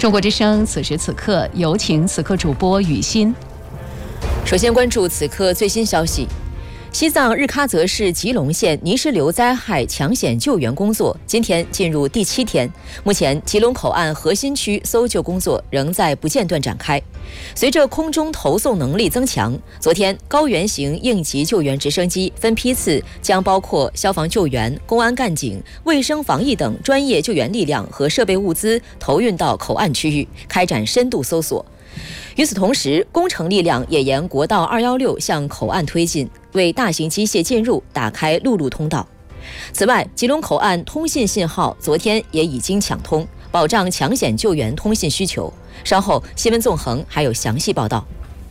中国之声此时此刻有请此刻主播雨欣。 首先关注此刻最新消息。西藏日喀则市吉隆县泥石流灾害抢险救援工作今天进入第7天，目前吉隆口岸核心区搜救工作仍在不间断展开。随着空中投送能力增强，昨天高原型应急救援直升机分批次将包括消防救援、公安干警、卫生防疫等专业救援力量和设备物资投运到口岸区域，开展深度搜索。与此同时，工程力量也沿国道216向口岸推进，为大型机械进入打开陆路通道。此外，吉隆口岸通信信号昨天也已经抢通，保障抢险救援通信需求。稍后新闻纵横还有详细报道。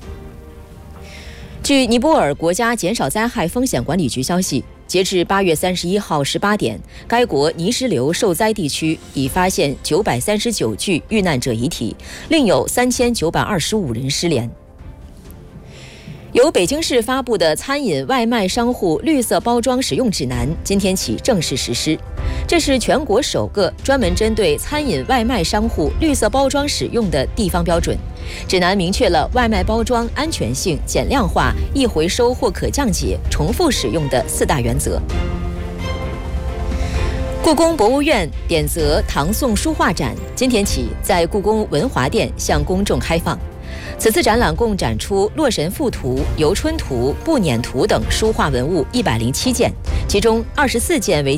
据尼泊尔国家减少灾害风险管理局消息，截至8月31号18点，该国泥石流受灾地区已发现939具遇难者遗体，另有3925人失联。由北京市发布的餐饮外卖商户绿色包装使用指南今天起正式实施，这是全国首个专门针对餐饮外卖商户绿色包装使用的地方标准。指南明确了外卖包装安全性、减量化、易回收或可降解、重复使用的4大原则。故宫博物院典则唐宋书画展今天起在故宫文华殿向公众开放。此次展览共展出《洛神赋图》《游春图》《步辇图》等书画文物107件，其中24件为